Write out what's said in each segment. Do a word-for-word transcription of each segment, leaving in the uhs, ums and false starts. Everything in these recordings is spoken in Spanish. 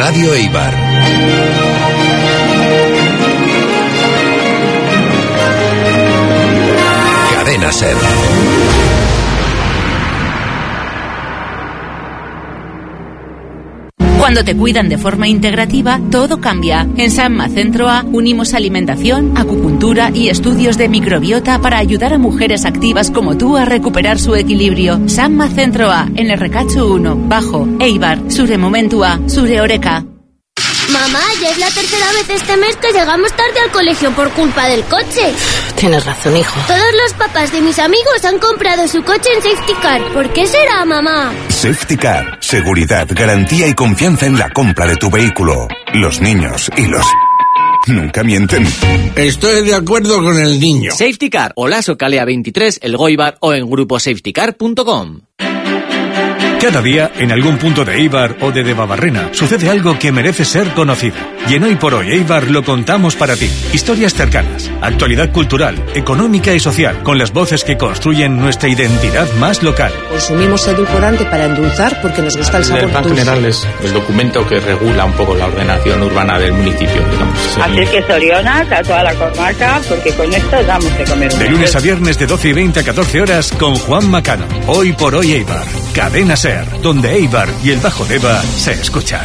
Radio Eibar. Cadena SER. Cuando te cuidan de forma integrativa, todo cambia. En Sanma Centro A unimos alimentación, acupuntura y estudios de microbiota para ayudar a mujeres activas como tú a recuperar su equilibrio. Sanma Centro A, en el Recacho uno, Bajo, Eibar, Sure Momentua, Sure Oreca. Mamá, ya es la tercera vez este mes que llegamos tarde al colegio por culpa del coche. Tienes razón, hijo. Todos los papás de mis amigos han comprado su coche en Safety Car. ¿Por qué será, mamá? Safety Car. Seguridad, garantía y confianza en la compra de tu vehículo. Los niños y los... nunca mienten. Estoy de acuerdo con el niño. Safety Car, Olaso Calea veintitrés, El Goibar o en grupo safety car punto com. Cada día, en algún punto de Eibar o de Debabarrena, sucede algo que merece ser conocido. Y en Hoy por Hoy Eibar lo contamos para ti. Historias cercanas, actualidad cultural, económica y social, con las voces que construyen nuestra identidad más local. Consumimos edulcorante para endulzar porque nos gusta el sabor dulce. El Plan General es el documento que regula un poco la ordenación urbana del municipio, digamos. Así es que Sorionas, a toda la comarca, porque con esto damos de comer. De lunes a viernes de doce y veinte a catorce horas con Juan Macano. Hoy por Hoy Eibar. Cadena SER, donde Eibar y el Bajo Deba se escuchan.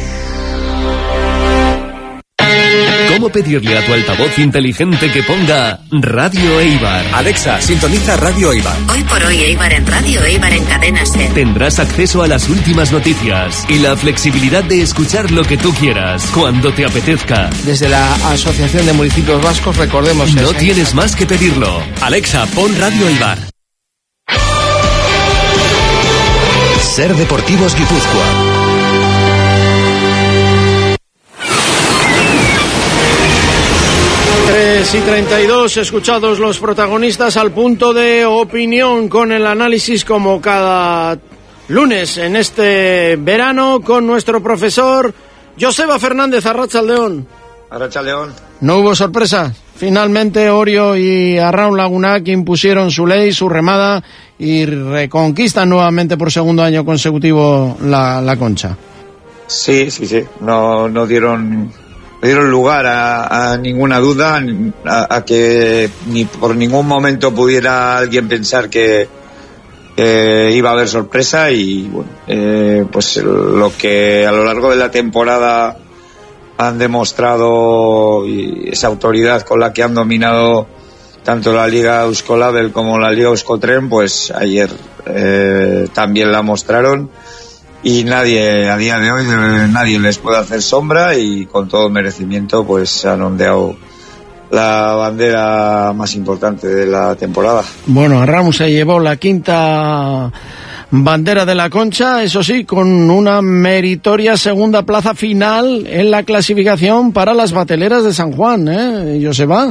¿Cómo pedirle a tu altavoz inteligente que ponga Radio Eibar? Alexa, sintoniza Radio Eibar. Hoy por Hoy Eibar en Radio Eibar en Cadena SER. Tendrás acceso a las últimas noticias y la flexibilidad de escuchar lo que tú quieras, cuando te apetezca. Desde la Asociación de Municipios Vascos, recordemos... No tienes más que pedirlo. Alexa, pon Radio Eibar. SER Deportivos Guipúzcoa. tres y treinta y dos, escuchados los protagonistas al punto de opinión con el análisis como cada lunes en este verano con nuestro profesor Joseba Fernández. Arratsaldeon. Arratsaldeon. No hubo sorpresas. Finalmente Orio y Arraun Lagunac impusieron su ley, su remada y reconquistan nuevamente por segundo año consecutivo la, la Concha. Sí, sí, sí. No, no dieron, no dieron lugar a, a ninguna duda, a, a que ni por ningún momento pudiera alguien pensar que, que iba a haber sorpresa y bueno, eh, pues lo que a lo largo de la temporada han demostrado y esa autoridad con la que han dominado tanto la Liga Euskolabel como la Liga Euskotren, pues ayer eh, también la mostraron y nadie, a día de hoy, nadie les puede hacer sombra y con todo merecimiento pues han ondeado la bandera más importante de la temporada. Bueno, Arraun se llevó la quinta bandera de la Concha, eso sí, con una meritoria segunda plaza final en la clasificación para las bateleras de San Juan, ¿eh, Joseba?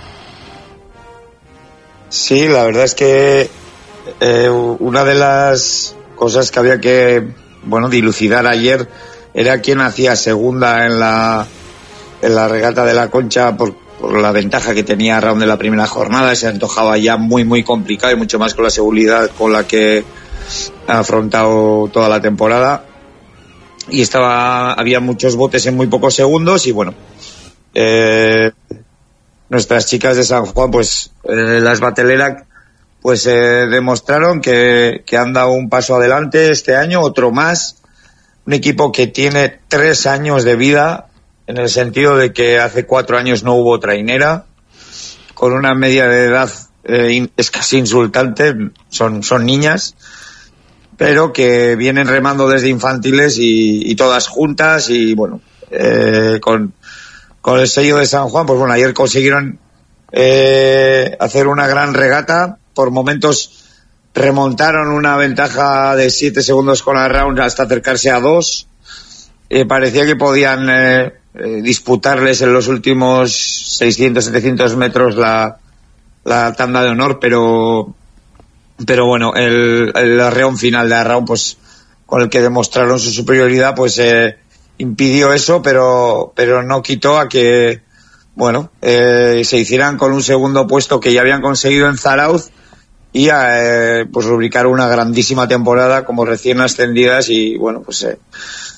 Sí, la verdad es que eh, una de las cosas que había que, bueno, dilucidar ayer era quién hacía segunda en la en la regata de la Concha por, por la ventaja que tenía Arraun de la primera jornada. Se antojaba ya muy muy complicado y mucho más con la seguridad con la que ha afrontado toda la temporada y estaba había muchos botes en muy pocos segundos y bueno, eh, nuestras chicas de San Juan, pues eh, las bateleras, pues eh, demostraron que, que han dado un paso adelante este año, otro más, un equipo que tiene tres años de vida, en el sentido de que hace cuatro años no hubo trainera, con una media de edad eh, es casi insultante, son, son niñas, pero que vienen remando desde infantiles y, y todas juntas y bueno, eh, con con el sello de San Juan, pues bueno, ayer consiguieron eh, hacer una gran regata, por momentos remontaron una ventaja de siete segundos con Arraun hasta acercarse a dos, eh, parecía que podían eh, eh, disputarles en los últimos seiscientos, setecientos metros la, la tanda de honor, pero pero bueno, el, el arreón final de Arraun, pues con el que demostraron su superioridad, pues eh, impidió eso, pero pero no quitó a que bueno eh, se hicieran con un segundo puesto que ya habían conseguido en Zarauz y a eh, pues rubricar una grandísima temporada como recién ascendidas y bueno pues eh,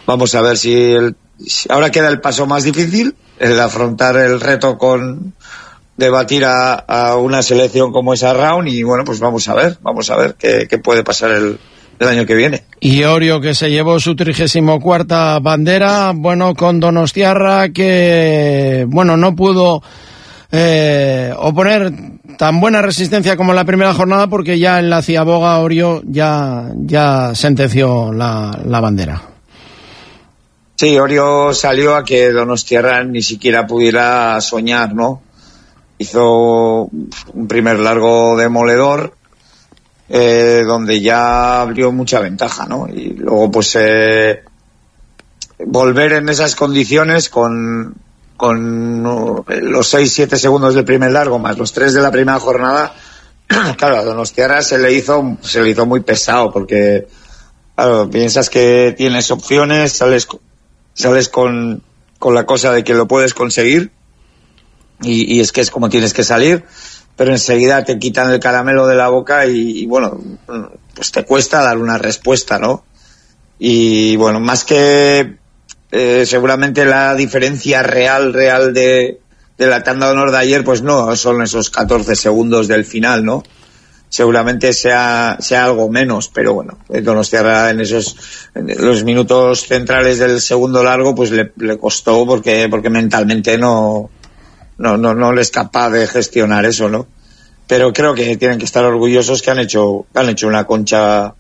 vamos a ver si, el, si ahora queda el paso más difícil, el afrontar el reto con de batir a, a una selección como esa Round, y bueno, pues vamos a ver, vamos a ver qué, qué puede pasar el, el año que viene. Y Orio, que se llevó su trigésimo cuarta bandera, bueno, con Donostiarra, que bueno, no pudo eh, oponer tan buena resistencia como en la primera jornada, porque ya en la Ciaboga Orio ya, ya sentenció la, la bandera. Sí, Orio salió a que Donostiarra ni siquiera pudiera soñar, ¿no? Hizo un primer largo demoledor, eh, donde ya abrió mucha ventaja, ¿no? Y luego, pues, eh, volver en esas condiciones con, con uh, los seis, siete segundos del primer largo, más los tres de la primera jornada, claro, a Donostiarra se le hizo, se le hizo muy pesado, porque, claro, piensas que tienes opciones, sales, sales con, con la cosa de que lo puedes conseguir, Y, y es que es como tienes que salir, pero enseguida te quitan el caramelo de la boca y, y bueno, pues te cuesta dar una respuesta, ¿no? Y bueno, más que eh, seguramente la diferencia real, real de, de la tanda de honor de ayer, pues no, son esos catorce segundos del final, ¿no? Seguramente sea, sea algo menos, pero bueno, Donostiarra en esos, en los minutos centrales del segundo largo, pues le, le costó porque, porque mentalmente no, No, no, no les es capaz de gestionar eso, ¿no? Pero creo que tienen que estar orgullosos que han hecho, han hecho una concha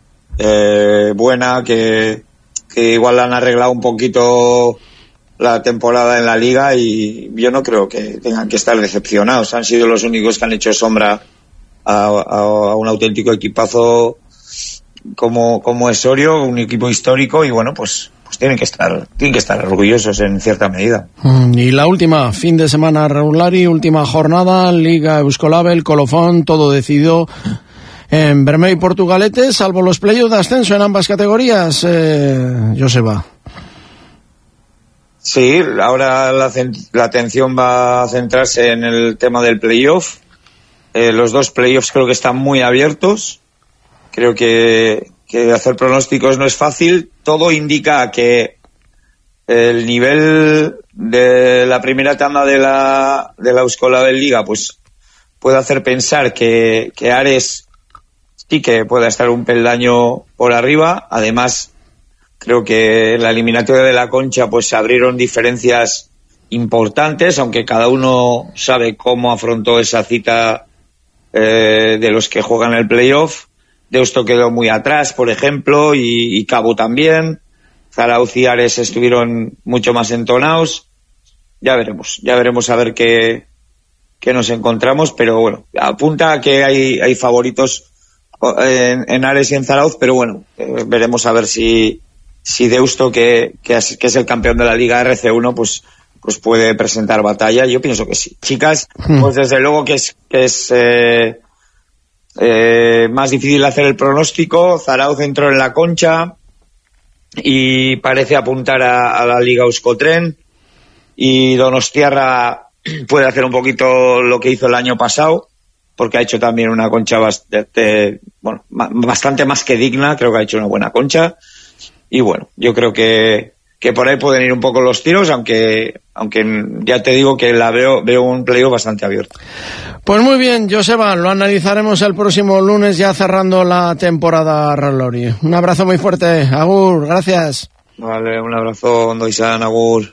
eh, buena, que, que igual han arreglado un poquito la temporada en la liga, y yo no creo que tengan que estar decepcionados. Han sido los únicos que han hecho sombra a, a, a un auténtico equipazo como, como es Orio, un equipo histórico, y bueno, pues pues tienen que estar tienen que estar orgullosos en cierta medida. Y la última, fin de semana regular y última jornada, Liga Euskolabel, Colofón, todo decidido en Bermeo y Portugalete, salvo los playoffs de ascenso en ambas categorías, eh, Joseba. Sí, ahora la, la atención va a centrarse en el tema del playoff. Eh, los dos playoffs creo que están muy abiertos. Creo que que hacer pronósticos no es fácil. Todo indica que el nivel de la primera tanda de la de la Euskolabel Liga pues puede hacer pensar que, que Ares sí que pueda estar un peldaño por arriba. Además, creo que en la eliminatoria de la Concha pues se abrieron diferencias importantes, aunque cada uno sabe cómo afrontó esa cita eh, de los que juegan el playoff. Deusto quedó muy atrás, por ejemplo, y, y Cabo también. Zarauz y Ares estuvieron mucho más entonados. Ya veremos, ya veremos a ver qué, qué nos encontramos, pero bueno, apunta a que hay, hay favoritos en, en Ares y en Zarauz, pero bueno, eh, veremos a ver si, si Deusto, que, que, es, que es el campeón de la Liga R C uno, pues, pues puede presentar batalla. Yo pienso que sí. Chicas, pues desde luego que es, que es, eh, Eh, más difícil hacer el pronóstico. Zarauz entró en la Concha y parece apuntar a, a la Liga Euskotren, y Donostiarra puede hacer un poquito lo que hizo el año pasado, porque ha hecho también una concha bastante, bueno, bastante más que digna. Creo que ha hecho una buena concha, y bueno, yo creo que que por ahí pueden ir un poco los tiros, aunque aunque ya te digo que la veo veo un playoff bastante abierto. Pues muy bien, Joseba, lo analizaremos el próximo lunes, ya cerrando la temporada Relori. Un abrazo muy fuerte, agur, gracias. Vale, un abrazo, Ondoizan, agur.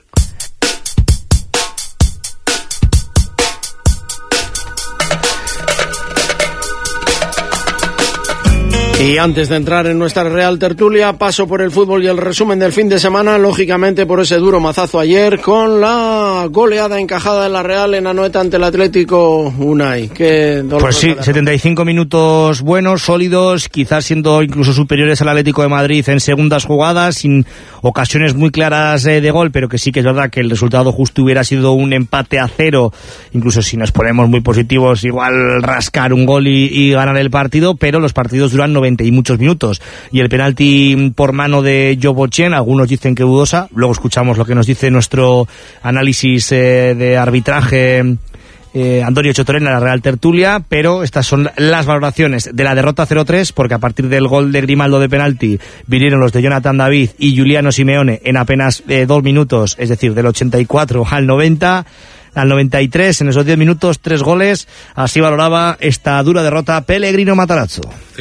Y antes de entrar en nuestra Real Tertulia, paso por el fútbol y el resumen del fin de semana, lógicamente por ese duro mazazo ayer con la goleada encajada de la Real en Anoeta ante el Atlético Unai. Qué dolor. Pues sí, setenta y cinco minutos buenos, sólidos, quizás siendo incluso superiores al Atlético de Madrid en segundas jugadas, sin ocasiones muy claras eh, de gol, pero que sí que es verdad que el resultado justo hubiera sido un empate a cero, incluso si nos ponemos muy positivos, igual rascar un gol y, y ganar el partido, pero los partidos duran noventa y muchos minutos, y el penalti por mano de Jobochen, algunos dicen que dudosa, luego escuchamos lo que nos dice nuestro análisis eh, de arbitraje eh, Antonio Chotorena, la Real Tertulia, pero estas son las valoraciones de la derrota cero tres, porque a partir del gol de Grimaldo de penalti vinieron los de Jonathan David y Giuliano Simeone en apenas eh, dos minutos, es decir, del ochenta y cuatro al noventa. Al noventa y tres, en esos diez minutos, tres goles. Así valoraba esta dura derrota Pellegrino Matarazzo.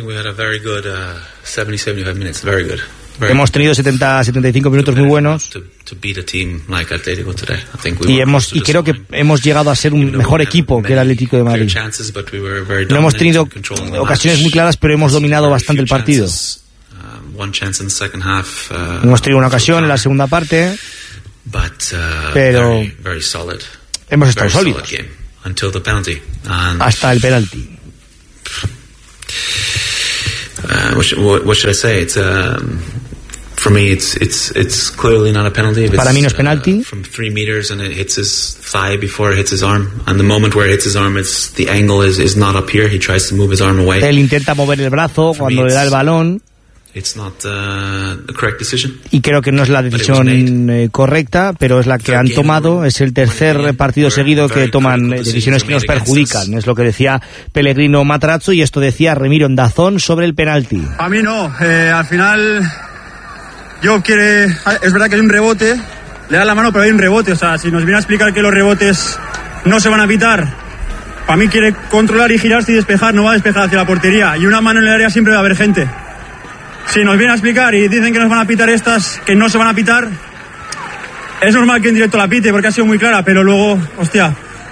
Hemos tenido setenta a setenta y cinco minutos muy buenos y hemos y creo que hemos llegado a ser un mejor equipo que el Atlético de Madrid. No hemos tenido ocasiones muy claras, pero hemos dominado bastante el partido. Hemos tenido una ocasión en la segunda parte, pero hemos estado sólidos hasta el penalti. Uh, what, what should I say? It's um, for me. It's it's it's clearly not a penalty. If Para mí no es penalti. Uh, from three meters and it hits his thigh before it hits his arm. And the moment where it hits his arm, it's the angle is is not up here. He tries to move his arm away. Él intenta mover el brazo for cuando le da el balón. It's not uh, the correct decision. Y creo que no es la decisión eh, correcta, pero es la que han tomado. Es el tercer partido seguido que toman decisiones que nos perjudican. Es lo que decía Pellegrino Matarazzo, y esto decía Remiro en Dazón sobre el penalti. A mí no. Eh, al final, yo quiere. Es verdad que hay un rebote. Le da la mano, pero hay un rebote. O sea, si nos viene a explicar que los rebotes no se van a pitar, para mí quiere controlar y girarse y despejar. No va a despejar hacia la portería. Y una mano en el área siempre va a haber gente. Si nos vienen a explicar y dicen que nos van a pitar estas, que no se van a pitar, es normal que en directo la pite porque ha sido muy clara, pero luego, hostia,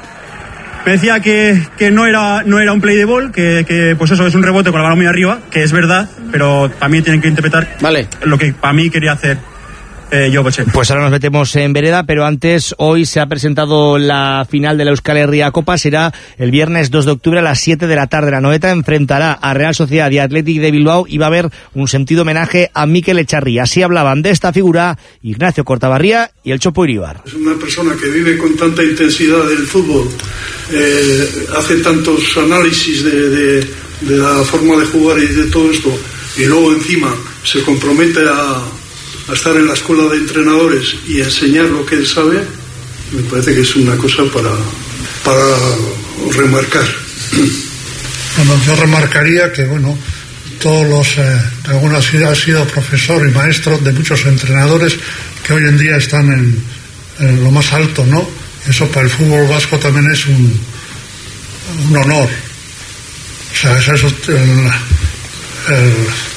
me decía que, que no era no era un play de ball, que, que pues eso es un rebote con la mano muy arriba, que es verdad, pero para mí tienen que interpretar vale. lo que para mí quería hacer. Eh, yo, pues, pues ahora nos metemos en vereda, pero antes, hoy se ha presentado la final de la Euskal Herria Copa. Será el viernes dos de octubre a las siete de la tarde. La Noeta enfrentará a Real Sociedad y Athletic de Bilbao, y va a haber un sentido homenaje a Mikel Echarri. Así hablaban de esta figura Ignacio Cortabarría y el Chopo Iribar. Es una persona que vive con tanta intensidad el fútbol, eh, hace tantos análisis de, de, de la forma de jugar y de todo esto, y luego encima se compromete a a estar en la escuela de entrenadores y enseñar lo que él sabe. Me parece que es una cosa para, para remarcar. Bueno, yo remarcaría que, bueno, todos los, eh, algunos ha sido profesor y maestro de muchos entrenadores que hoy en día están en, en lo más alto, ¿no? Eso para el fútbol vasco también es un, un honor. O sea, eso es el, el,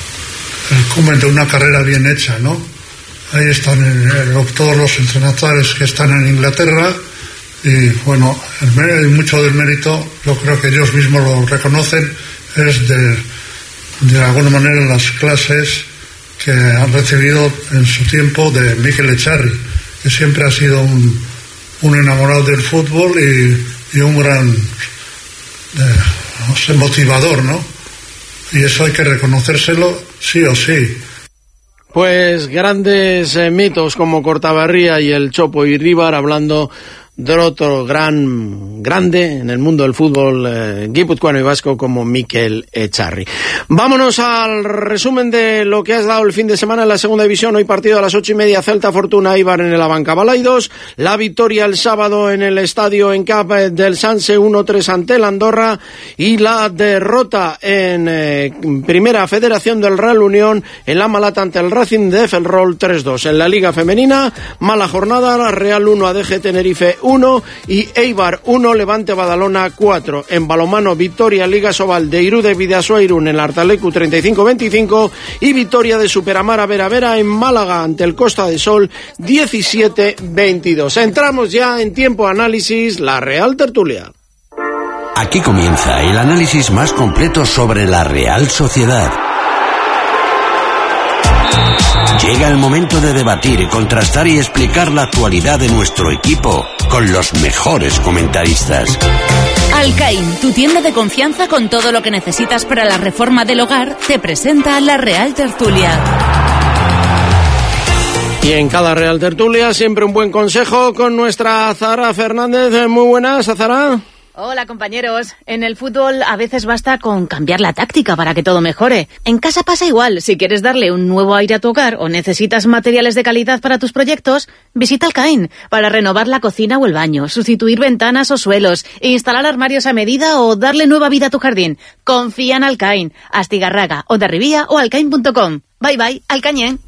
el cumen de una carrera bien hecha, ¿no? Ahí están el, el, todos los entrenadores que están en Inglaterra, y bueno, el, mucho del mérito, yo creo que ellos mismos lo reconocen, es de, de alguna manera las clases que han recibido en su tiempo de Mikel Echarri, que siempre ha sido un, un enamorado del fútbol y, y un gran eh, no sé, motivador, ¿no? Y eso hay que reconocérselo sí o sí. Pues grandes eh, mitos como Cortabarría y el Chopo Iribar, hablando de otro gran grande en el mundo del fútbol eh, guipuzcoano y vasco como Mikel Echarri. Vámonos al resumen de lo que has dado el fin de semana en la segunda división. Hoy partido a las ocho y media, Celta Fortuna Eibar en el Abanca Balaidos. La victoria el sábado en el estadio en Cap del Sanse uno tres ante el Andorra, y la derrota en eh, Primera Federación del Real Unión en la Malata ante el Racing de Ferrol tres dos. En la Liga Femenina, mala jornada, Real uno, A D G Tenerife uno y Eibar uno, Levante Badalona cuatro. En balonmano, victoria Liga Sobal de Irún de Bidasoa Irún en la Artalecu treinta y cinco veinticinco, y victoria de Superamara Vera Vera en Málaga ante el Costa de Sol diecisiete veintidós. Entramos ya en tiempo análisis, la Real Tertulia. Aquí comienza el análisis más completo sobre la Real Sociedad. Llega el momento de debatir, contrastar y explicar la actualidad de nuestro equipo con los mejores comentaristas. Alcaín, tu tienda de confianza con todo lo que necesitas para la reforma del hogar, te presenta la Real Tertulia. Y en cada Real Tertulia siempre un buen consejo con nuestra Zahara Fernández. Muy buenas, Zahara. Hola, compañeros. En el fútbol a veces basta con cambiar la táctica para que todo mejore. En casa pasa igual. Si quieres darle un nuevo aire a tu hogar o necesitas materiales de calidad para tus proyectos, visita Alcaín para renovar la cocina o el baño, sustituir ventanas o suelos, instalar armarios a medida o darle nueva vida a tu jardín. Confía en Alcaín, Astigarraga, Hondarribía o alcaín punto com. Bye bye, Alcañén.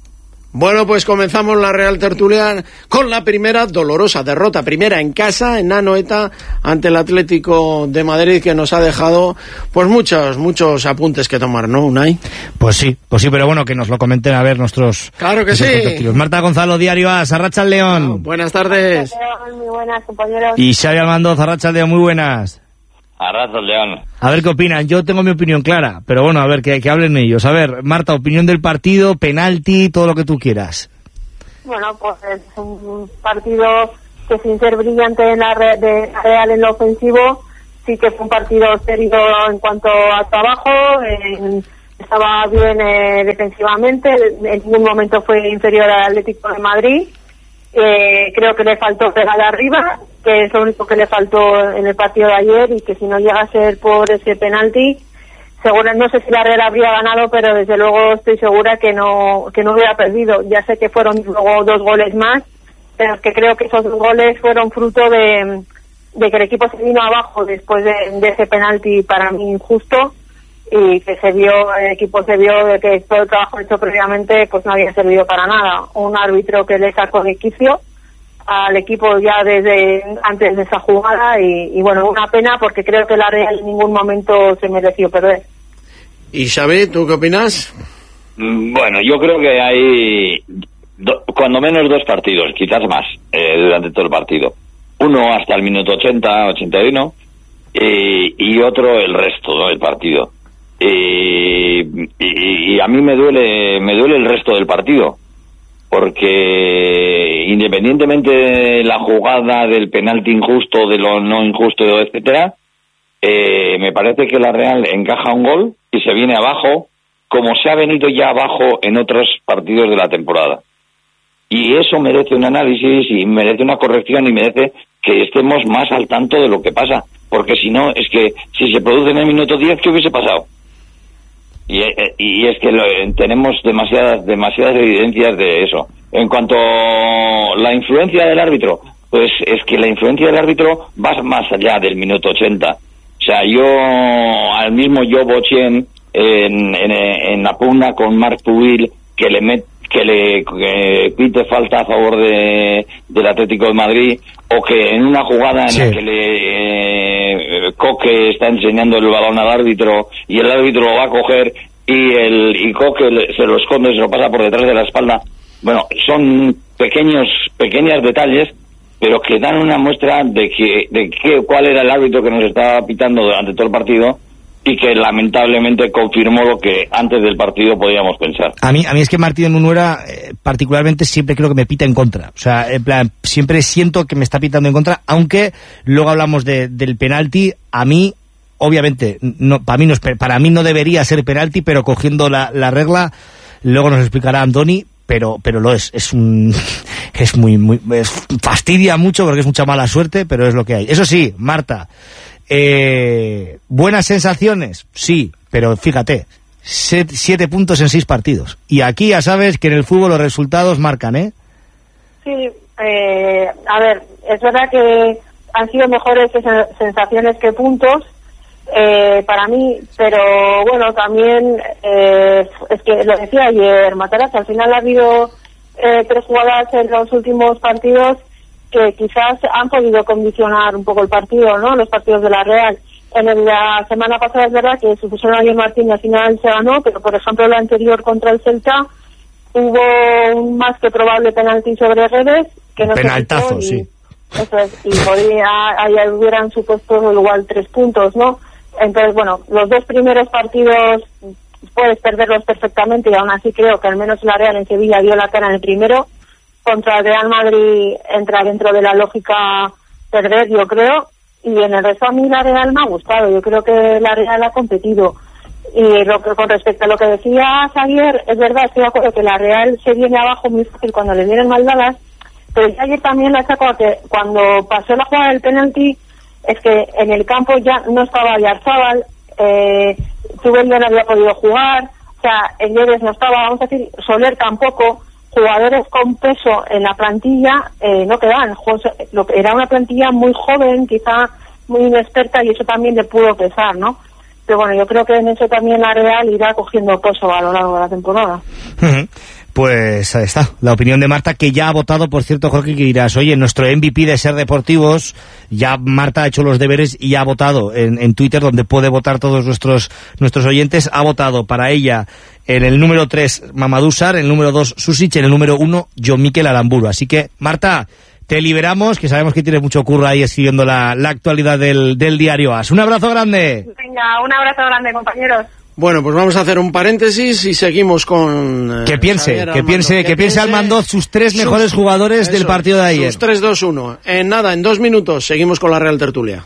Bueno, pues comenzamos la Real Tertulia con la primera dolorosa derrota, primera en casa, en Anoeta, ante el Atlético de Madrid, que nos ha dejado pues muchos, muchos apuntes que tomar, ¿no, Unai? Pues sí, pues sí, pero bueno, que nos lo comenten a ver nuestros... Claro que sí. Marta Gonzalo, Diario A, Arratsaldeon León. Oh, buenas tardes. Muy buenas, compañeros. Y Xavi Almandoz, Arratsaldeon, muy buenas. Arratsaldeon. A ver qué opinan. Yo tengo mi opinión clara, pero bueno, a ver, que, que hablen ellos. A ver, Marta, opinión del partido, penalti, todo lo que tú quieras. Bueno, pues es un partido que sin ser brillante en la re, de Real en lo ofensivo, sí que fue un partido serio en cuanto a trabajo, eh, estaba bien eh, defensivamente, en ningún momento fue inferior al Atlético de Madrid. Eh, creo que le faltó pegar arriba, que es lo único que le faltó en el partido de ayer, y que si no llega a ser por ese penalti, seguro, no sé si la Real habría ganado, pero desde luego estoy segura que no que no hubiera perdido. Ya sé que fueron luego dos goles más, pero es que creo que esos dos goles fueron fruto de, de que el equipo se vino abajo después de, de ese penalti para mí injusto, y que se vio, el equipo se vio de que todo el trabajo hecho previamente pues no había servido para nada. Un árbitro que le sacó de quicio al equipo ya desde antes de esa jugada, y, y bueno, una pena, porque creo que la Real en ningún momento se mereció perder. ¿Y Xavi, tú qué opinas? Bueno, yo creo que hay do, cuando menos dos partidos, quizás más, eh, durante todo el partido. Uno hasta el minuto ochenta, ochenta y uno, eh, y otro el resto, ¿no?, del partido. Eh, y, y a mí me duele me duele el resto del partido, porque independientemente de la jugada, del penalti injusto, de lo no injusto, etcétera, eh, me parece que la Real encaja un gol y se viene abajo, como se ha venido ya abajo en otros partidos de la temporada. Y eso merece un análisis y merece una corrección y merece que estemos más al tanto de lo que pasa, porque si no, es que si se produce en el minuto diez, ¿qué hubiese pasado? Y, y es que lo, tenemos demasiadas demasiadas evidencias de eso. En cuanto a la influencia del árbitro, pues es que la influencia del árbitro va más allá del minuto ochenta. O sea, yo, al mismo yo Bochén, en, en, en la pugna con Marc Pubil, que le met, que le que pite falta a favor de del Atlético de Madrid, o que en una jugada en sí. la que le eh, Coque está enseñando el balón al árbitro y el árbitro lo va a coger y el y Coque le, se lo esconde, se lo pasa por detrás de la espalda. Bueno, son pequeños pequeños detalles, pero que dan una muestra de que de que cuál era el árbitro que nos estaba pitando durante todo el partido, y que lamentablemente confirmó lo que antes del partido podíamos pensar. A mí, a mí es que Martín Munuera, eh, particularmente, siempre creo que me pita en contra. O sea, en plan, siempre siento que me está pitando en contra, aunque luego hablamos de, del penalti. A mí, obviamente, no, para mí no es, para mí no debería ser penalti, pero cogiendo la, la regla, luego nos explicará Andoni, pero pero lo es, es un es muy muy es, fastidia mucho porque es mucha mala suerte, pero es lo que hay. Eso sí, Marta, eh, buenas sensaciones, sí, pero fíjate, set, siete puntos en seis partidos, y aquí ya sabes que en el fútbol los resultados marcan, ¿eh? Sí, eh, a ver, es verdad que han sido mejores sensaciones que puntos, eh, para mí, pero bueno, también eh, es que lo decía ayer Matarazzi, al final ha habido eh, tres jugadas en los últimos partidos que quizás han podido condicionar un poco el partido, ¿no?, los partidos de la Real. En la semana pasada es verdad que su fusión a Diego Martín al final se ganó, pero por ejemplo la anterior contra el Celta hubo un más que probable penalti sobre Redes, que no penaltazo, se sí. Eso es, y podría, ahí hubieran supuesto igual tres puntos, ¿no? Entonces, bueno, los dos primeros partidos puedes perderlos perfectamente, y aún así creo que al menos la Real en Sevilla dio la cara en el primero. Contra el Real Madrid entra dentro de la lógica perder, yo creo, y en el resto a mí la Real me ha gustado. Yo creo que la Real ha competido. Y lo que, con respecto a lo que decía Xavier, es verdad, estoy de acuerdo que la Real se viene abajo muy fácil cuando le vienen mal dadas, pero yo ayer también la saco a que cuando pasó la jugada del penalti, es que en el campo ya no estaba Yarzábal, eh, Zubeldia no había podido jugar, o sea, el Lleves no estaba, vamos a decir, Soler tampoco, jugadores con peso en la plantilla eh, no quedaban. Era una plantilla muy joven, quizá muy inexperta, y eso también le pudo pesar, ¿no? Pero bueno, yo creo que en eso también la Real irá cogiendo peso a lo largo de la temporada. Pues ahí está, la opinión de Marta, que ya ha votado, por cierto, Jorge, que dirás, oye, nuestro M V P de Ser Deportivos, ya Marta ha hecho los deberes y ya ha votado en, en Twitter, donde puede votar todos nuestros nuestros oyentes, ha votado para ella en el número tres Mamadou Sarr, en el número dos Susic, en el número uno Jon Mikel Aramburu. Así que, Marta, te liberamos, que sabemos que tienes mucho curro ahí siguiendo la, la actualidad del, del diario AS. Un abrazo grande. Venga, un abrazo grande, compañeros. Bueno, pues vamos a hacer un paréntesis y seguimos con... Eh, que piense, que piense, que, que piense Almandoz sus tres mejores sus, jugadores eso, del partido de ayer. Sus tres, dos, uno. En nada, en dos minutos, seguimos con la Real Tertulia.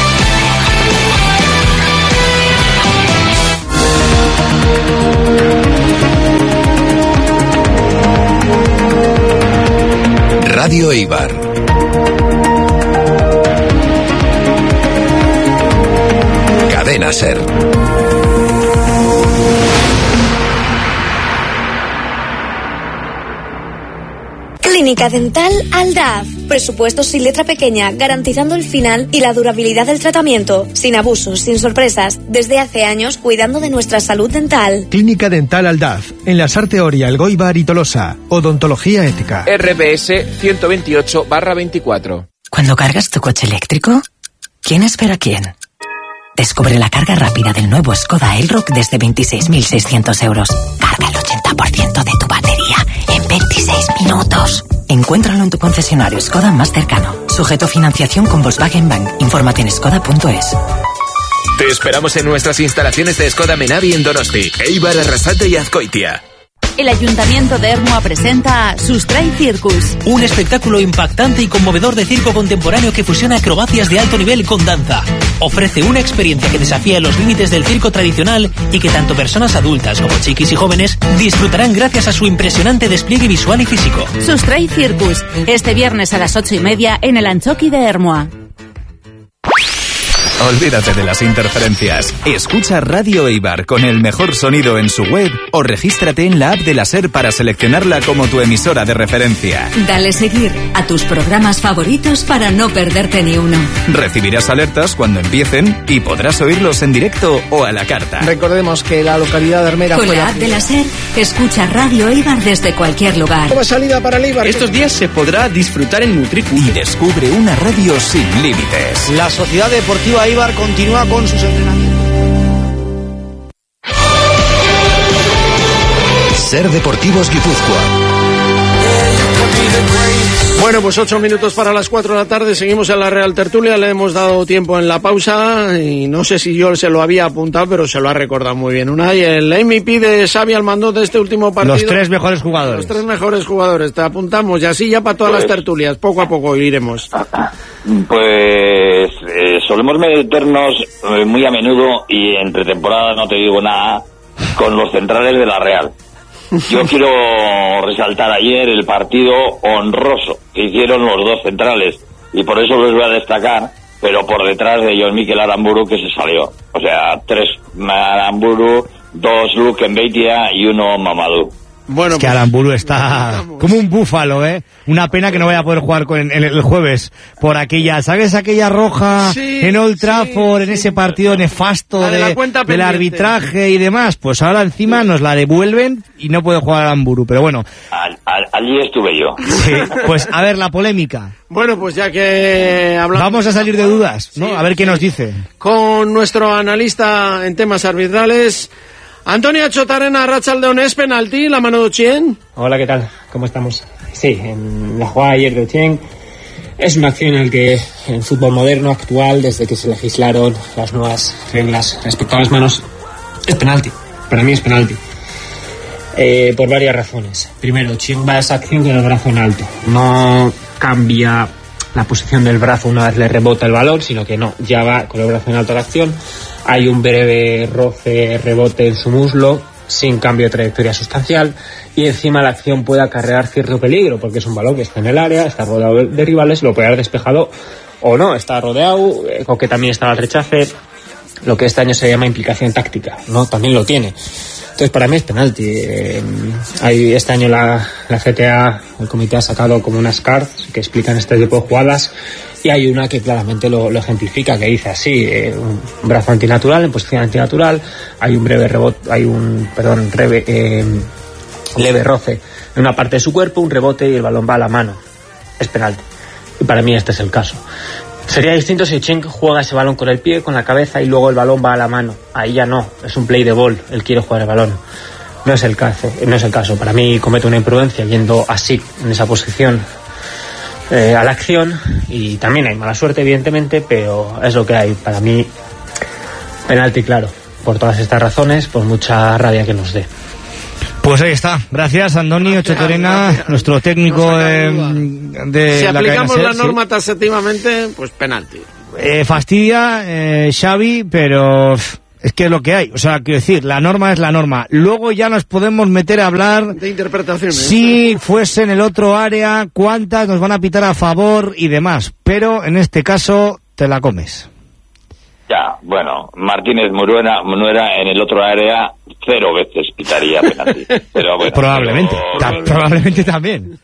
Radio Eibar. Cadena Ser. Clínica Dental Aldaz. Presupuestos sin letra pequeña, garantizando el final y la durabilidad del tratamiento. Sin abusos, sin sorpresas. Desde hace años, cuidando de nuestra salud dental. Clínica Dental Aldaz. En la Sarteoria, Elgoibar y Tolosa. Odontología ética. R P S ciento veintiocho barra veinticuatro. Cuando cargas tu coche eléctrico, ¿quién espera a quién? Descubre la carga rápida del nuevo Skoda Elroq desde veintiséis mil seiscientos euros. Carga el ochenta por ciento de tu batería en veintiséis minutos. Encuéntralo en tu concesionario Skoda más cercano. Sujeto a financiación con Volkswagen Bank. Infórmate en skoda punto es. Te esperamos en nuestras instalaciones de Skoda Menavi en Donosti, Eibar, Arrasate y Azkoitia. El Ayuntamiento de Ermua presenta Sustray Circus. Un espectáculo impactante y conmovedor de circo contemporáneo que fusiona acrobacias de alto nivel con danza. Ofrece una experiencia que desafía los límites del circo tradicional y que tanto personas adultas como chiquis y jóvenes disfrutarán gracias a su impresionante despliegue visual y físico. Sustray Circus, este viernes a las ocho y media en el Anchoqui de Ermua. Olvídate de las interferencias. Escucha Radio Eibar con el mejor sonido en su web o regístrate en la app de la SER para seleccionarla como tu emisora de referencia. Dale seguir a tus programas favoritos para no perderte ni uno. Recibirás alertas cuando empiecen y podrás oírlos en directo o a la carta. Recordemos que la localidad de Hermera... Con la app de la SER, escucha Radio Eibar desde cualquier lugar. Nueva salida para el Eibar. Estos días se podrá disfrutar en Nutric. Y descubre una radio sin límites. La Sociedad Deportiva Eibar continúa con sus entrenamientos. Ser Deportivos Guipúzcoa. Bueno, pues ocho minutos para las cuatro de la tarde, seguimos en la Real Tertulia, le hemos dado tiempo en la pausa y no sé si yo se lo había apuntado, pero se lo ha recordado muy bien. Unai, el M V P de Xavi Almandoz de este último partido. Los tres mejores jugadores. Los tres mejores jugadores, te apuntamos y así ya para todas pues, las tertulias, poco a poco iremos. Pues eh, solemos meternos eh, muy a menudo y entre temporada no te digo nada con los centrales de la Real. Yo quiero resaltar ayer el partido honroso que hicieron los dos centrales y por eso los voy a destacar, pero por detrás de Jon Mikel Aramburu que se salió. O sea, tres Aramburu, dos Luke Mbeitia y uno Mamadou. Bueno, es que pues, Aramburu está como un búfalo, ¿eh? Una pena que no vaya a poder jugar con, en, en el jueves por aquella, ¿sabes? Aquella roja sí, en Old Trafford, sí, en ese partido nefasto de, de del arbitraje y demás. Pues ahora encima sí. nos la devuelven y no puede jugar Aramburu, pero bueno. Al, al, allí estuve yo. Sí, pues a ver, la polémica. Bueno, pues ya que hablamos... Vamos a salir de dudas, ¿no? Sí, a ver qué sí. nos dice. Con nuestro analista en temas arbitrales... Antonio Chotarena, Arratsaldeon, es penalti, la mano de Ochieng. Hola, ¿qué tal? ¿Cómo estamos? Sí, en la jugada ayer de Ochieng es una acción en la que en fútbol moderno, actual, desde que se legislaron las nuevas reglas respecto a las manos, es penalti. Para mí es penalti. Eh, por varias razones. Primero, Ochieng va a esa acción con el brazo en alto. No cambia la posición del brazo una vez le rebota el balón, sino que no, ya va con el brazo en alto a la acción. Hay un breve roce, rebote en su muslo, sin cambio de trayectoria sustancial, y encima la acción puede acarrear cierto peligro, porque es un balón que está en el área, está rodeado de rivales, lo puede haber despejado o no, está rodeado, eh, o que también estaba el rechace, lo que este año se llama implicación táctica, ¿no? También lo tiene. Entonces, para mí es penalti. Eh, hay, este año la, la C T A, el comité ha sacado como unas cards que explican este tipo de jugadas, y hay una que claramente lo, lo ejemplifica, que dice así, eh, un brazo antinatural en posición antinatural, hay un breve rebote, hay un, perdón, rebe, eh, leve roce en una parte de su cuerpo, un rebote y el balón va a la mano. Es penalti. Y para mí este es el caso. Sería distinto si Cheng juega ese balón con el pie, con la cabeza, y luego el balón va a la mano. Ahí ya no, es un play de ball, él quiere jugar el balón. No es el caso, no es el caso. Para mí comete una imprudencia yendo así, en esa posición, eh, a la acción, y también hay mala suerte, evidentemente, pero es lo que hay. Para mí, penalti claro. Por todas estas razones, por mucha rabia que nos dé. Pues ahí está. Gracias, Andoni Ochotorena, nuestro técnico de, de si la aplicamos cadena la SER, norma sí. taxativamente, pues penalti. Eh, fastidia, eh, Xavi, pero es que es lo que hay. O sea, quiero decir, la norma es la norma. Luego ya nos podemos meter a hablar de interpretaciones. Si fuese en el otro área, cuántas nos van a pitar a favor y demás. Pero en este caso, te la comes. Ya, bueno, Martínez Muruera, Munuera en el otro área cero veces pitaría penalti. Pero bueno, probablemente, pero... ta- probablemente también.